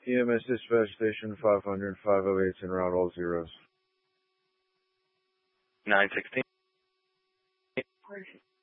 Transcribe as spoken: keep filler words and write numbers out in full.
E M S dispatch station five hundred, five oh eight en route, all zeros. nine sixteen.